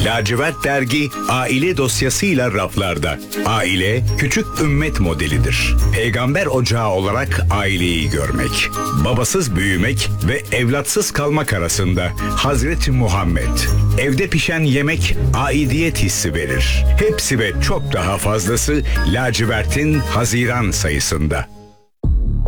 Lacivert dergi aile dosyasıyla raflarda. Aile küçük ümmet modelidir. Peygamber ocağı olarak aileyi görmek, babasız büyümek ve evlatsız kalmak arasında Hazreti Muhammed. Evde pişen yemek aidiyet hissi verir. Hepsi ve çok daha fazlası lacivertin Haziran sayısında.